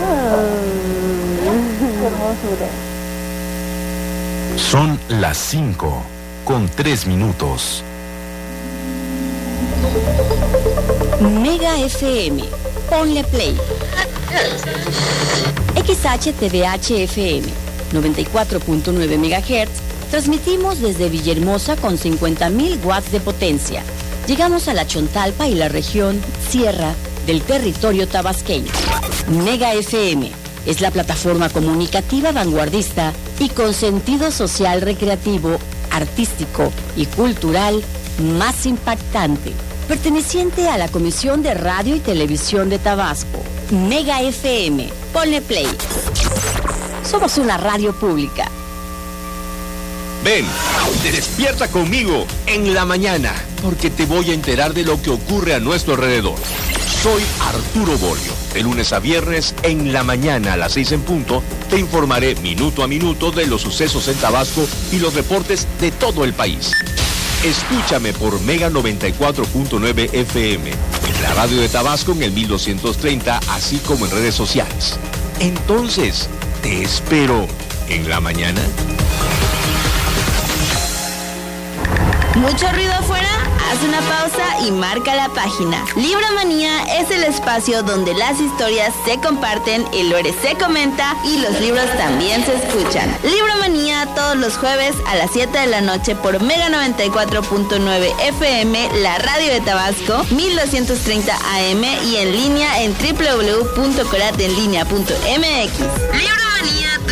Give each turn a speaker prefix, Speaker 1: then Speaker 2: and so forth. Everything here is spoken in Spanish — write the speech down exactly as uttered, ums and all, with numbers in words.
Speaker 1: Qué hermosura.
Speaker 2: Son las cinco con tres minutos.
Speaker 3: Mega F M, ponle play. X H T V H F M, noventa y cuatro punto nueve megahertz. Transmitimos desde Villahermosa con cincuenta mil watts de potencia. Llegamos a la Chontalpa y la región Sierra del territorio tabasqueño. Mega F M es la plataforma comunicativa vanguardista y con sentido social recreativo, artístico y cultural más impactante, perteneciente a la Comisión de Radio y Televisión de Tabasco. Mega F M, ponle play. Somos una radio pública.
Speaker 4: Ven, despierta conmigo en la mañana, porque te voy a enterar de lo que ocurre a nuestro alrededor. Soy Arturo Bolio. De lunes a viernes, en la mañana a las seis en punto, te informaré minuto a minuto de los sucesos en Tabasco y los reportes de todo el país. Escúchame por Mega noventa y cuatro punto nueve F M, en la radio de Tabasco en el mil doscientos treinta, así como en redes sociales. Entonces, te espero en la mañana.
Speaker 5: ¿Mucho ruido afuera? Haz una pausa y marca la página. Libromanía es el espacio donde las historias se comparten, el lore se comenta y los libros también se escuchan. Libromanía todos los jueves a las siete de la noche por Mega noventa y cuatro punto nueve F M, la radio de Tabasco, mil doscientos treinta A M y en línea en doble u doble u doble u punto coratenlinea punto m x. Libromanía.